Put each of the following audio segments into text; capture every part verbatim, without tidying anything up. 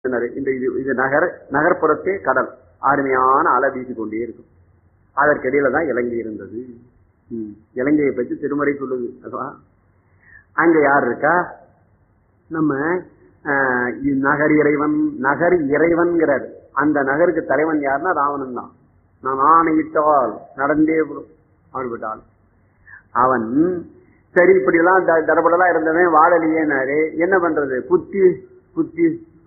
இந்த இது இது நகர நகர்ப்புறத்தே கடல் அருமையான அலை வீசி கொண்டே இருக்கும். அதற்கிடையில தான் இலங்கை இருந்தது. இலங்கையை பற்றி திருமறை சொல்லுது. அங்க யார் இருக்கா? நம்ம நகர் இறைவன் நகர் இறைவன்கிறார். அந்த நகருக்கு தலைவன் யாருன்னா ராவணன் தான். நான் ஆணையிட்டால் நடந்தே அவன் அவன் சரி இப்படி எல்லாம் தடபடலாம் இருந்தவன் வாழலையேனாரு. என்ன பண்றது? புத்தி புத்தி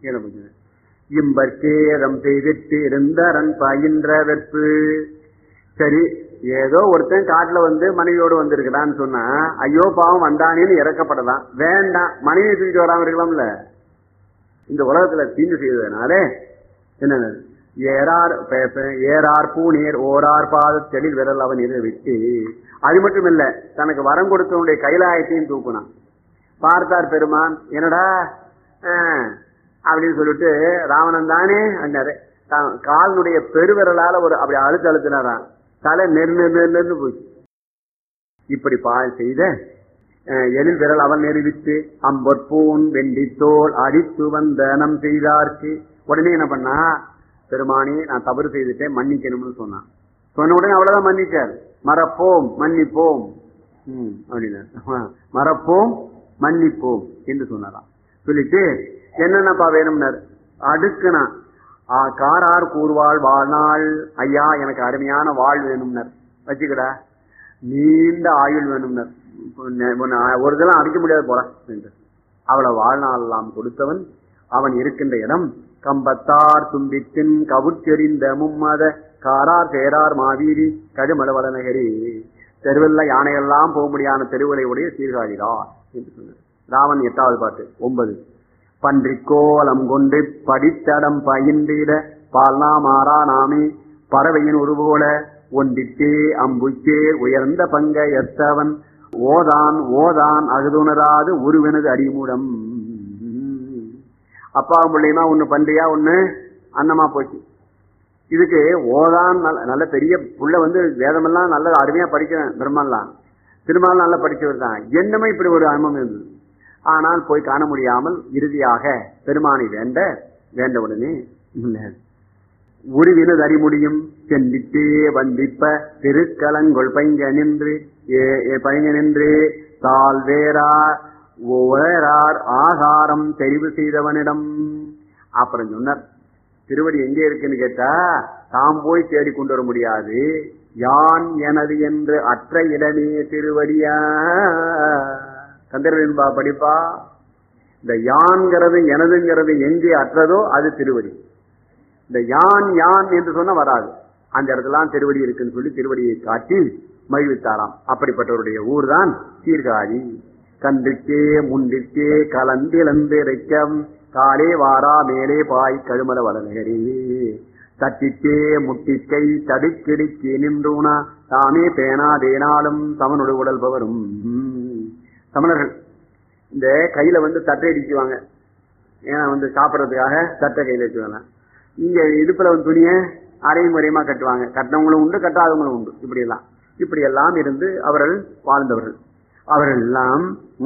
இம்பர்கேரம் செய்விட்டு இருந்தரன் பயின்ற வெப்பு. சரி ஏதோ ஒருத்தன் காட்டுல வந்து மனைவியோடு வந்திருக்கிறான்னு சொன்னா ஐயோ பாவம் வந்தானேன்னு இறக்கப்படலாம். வேண்டாம், மனைவி தூக்கிட்டு வராம இருக்கலாம்ல. இந்த உலகத்துல தீங்கு செய்வதனாலே என்ன ஏறார் ஏறார் பூநீர் ஓரார் பாத தெளில் விரல் அவன் இரு விட்டு. அது மட்டும் இல்ல, தனக்கு வரம் கொடுத்தவனுடைய கைலாயத்தையும் தூக்குனான். பார்த்தார் பெருமான், என்னடா அப்படின்னு சொல்லிட்டு ராவணன் தானே அண்ணாரு. காலனுடைய பெருவிரலால ஒரு அப்படி அழுத்து அழுத்தினாரான். தலை நெரு நெருன்னு போச்சு. இப்படி பால் செய்த எழில் விரல் அவன் நெருவித்து அம்பொற்பூன் வெண்டித்தோல் அடித்து வந்த நம் செய்தார்க்கு. உடனே என்ன பண்ணா, பெருமானி நான் தவறு செய்துட்டேன் மன்னிக்கணும்னு சொன்னான். சொன்ன உடனே அவ்வளவுதான் மன்னிச்சார். மறப்போம் மன்னிப்போம் அப்படின்னா மறப்போம் மன்னிப்போம் என்று சொன்னாராம். சொல்லிட்டு என்னென்னப்பா வேணும்னார். அடுக்குனா காரார் கூறுவாள் வாழ்நாள் ஐயா எனக்கு அருமையான வாழ் வேணும்னர். வச்சுக்கடா நீண்ட ஆயுள் வேணும்னர். ஒரு இதெல்லாம் அடிக்க முடியாது போல என்று அவளை வாழ்நாள் எல்லாம் கொடுத்தவன். அவன் இருக்கின்ற இடம் கம்பத்தார் தும்பித்தின் கவுச்செறிந்த மும்மத காரார் சேரார் மாவீரி கடுமலவள நகரி. தெருவில் யானையெல்லாம் போக முடியாத தெருவுகளை உடைய சீர்காழிதான் என்று சொன்னார். ராவன் எட்டாவது பாட்டு ஒன்பது. பன்றிக்கோலம் கொண்டு படித்தடம் பயின்றிட பால்னா மாறா நாமே பறவையின் உருவோல ஒன்றிட்டே அம்புச்சே உயர்ந்த பங்க எத்தவன் ஓதான் ஓதான் அகுதுணராது உருவெனது அறிமுடம். அப்பா பிள்ளையுமா ஒண்ணு பன்றியா ஒண்ணு அன்னமா போச்சு. இதுக்கு ஓதான் நல்ல பெரிய புள்ள வந்து வேதமெல்லாம் நல்ல அருமையா படிக்கிறேன். பெருமாள்லாம் திருமால் நல்லா படிச்சவர் தான். என்னமே இப்படி ஒரு அனுபவம் இருந்தது. ஆனால் போய் காண முடியாமல் இறுதியாக பெருமானை வேண்ட வேண்ட உடனே உருவினது அறிமுடியும் சென்றிட்டே வந்திப்ப திருக்கலங்கொள் பைங்க நின்று பைங்க நின்று தால் வேறார் ஓரார் ஆகாரம் தெரிவு செய்தவனிடம். அப்புறம் சொன்னார், திருவடி எங்கே இருக்குன்னு கேட்டா தாம் போய் தேடி கொண்டு வர முடியாது. யான் எனது என்று அற்ற இடமே திருவடியா. கந்தர்வன்பா படிப்பா. இந்த யான்கிறது எனதுங்கிறது எங்கே அற்றதோ அது திருவடி. இந்த யான் யான் என்று சொன்ன வராது. அந்த இடத்துல திருவடி இருக்குன்னு சொல்லி திருவடியை காட்டி மகிழ்வித்தாராம். அப்படிப்பட்டவருடைய ஊர் தான் சீர்காழி. கன்றிற்கே முன்றிற்கே கலந்திழந்து இறைக்கம் காலே வாரா மேலே பாய் கழுமல வளநகரி தட்டிக்கே முட்டிக்கை தடுக்கிடிக்கி நின்றூனா தாமே பேனா தேனாலும் சமனோடு உடல் பவரும். சமணர்கள் இந்த கையில வந்து தட்டை அடிக்குவாங்க. ஏன்னா வந்து சாப்பிட்றதுக்காக தட்டை கையில வச்சுவாங்க. இங்க இடுப்புல வந்து துணிய அரையும் முறையமா கட்டுவாங்க. கட்டினவங்களும் உண்டு, கட்டாதவங்களும் உண்டு. இப்படி எல்லாம் இப்படி எல்லாம் இருந்து அவர்கள் வாழ்ந்தவர்கள். அவர்கள் எல்லாம்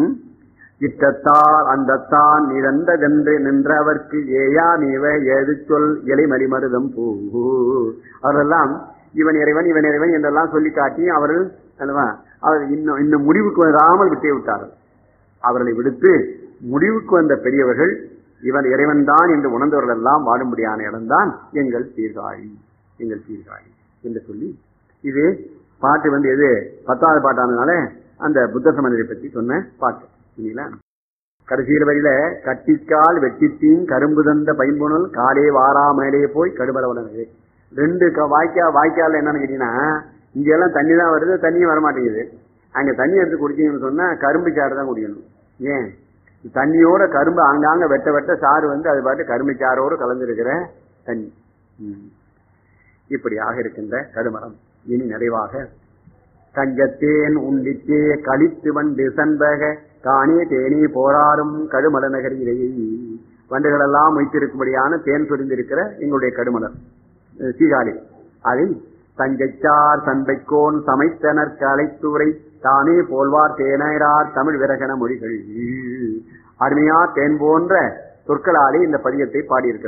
இட்டத்தால் அந்தத்தான் நிறந்ததென்று நின்றவர்க்கு ஏயா நீவ ஏது சொல் இலைமலி மருதம் பூ. அவரெல்லாம் இவன் இறைவன் இவன் இறைவன் என்றெல்லாம் சொல்லி காட்டி அவர்கள் அவர் இன்னும் இன்னும் முடிவுக்கு வராமல் விட்டே விட்டார்கள். அவர்களை விடுத்து முடிவுக்கு வந்த பெரியவர்கள் இவன் இறைவன் தான் என்று உணர்ந்தவர்கள் எல்லாம் வாழும்படியான இடம்தான் எங்கள் சீர்காழி எங்கள் சீர்காழி என்று சொல்லி இது பாட்டு வந்து எது பத்தாவது பாட்டானதுனால அந்த புத்த சமணரை பற்றி சொன்ன பாட்டு. இல்லைங்களா? கடைசியில் வரையில கட்டிக்கால் வெட்டித்தீன் கரும்பு தந்த பைம்புணல் காலே வாரா மேலே போய் கடுபலவனது. ரெண்டு வாய்க்கா வாய்க்கால என்னன்னு கேட்டீங்கன்னா இங்க எல்லாம் தண்ணி தான் வருது, தண்ணியும் வரமாட்டேங்குது. அங்க தண்ணி எடுத்து குடிச்சீங்கன்னு சொன்னா கரும்பு சாறு தான் குடிக்கணும். ஏன் தண்ணியோட கரும்பு ஆங்காங்க வெட்ட வெட்ட சாறு வந்து அது பாட்டு கரும்பு சாரோடு கலந்துருக்கிற தண்ணி. இப்படியாக இருக்கின்ற கடுமரம் இனி நிறைவாக கஞ்சத்தேன் உண்டித்தே கழித்து வண்டு சண்பக காணே தேனே போராடும் கடுமல நகரிலேயே. வண்டுகள் எல்லாம் வைத்திருக்கும்படியான தேன் சொரிந்திருக்கிற எங்களுடைய கடுமலர் சீகாழி. அதில் தஞ்சைச்சார் சண்பைக்கோன் சமைத்தனர் கலைத்துறை தானே போல்வார் தேனார் தமிழ் விரகன மொழிகள். அருமையா தேன் போன்ற சொற்களாலே இந்த பதியத்தை பாடியிருக்கிறார்.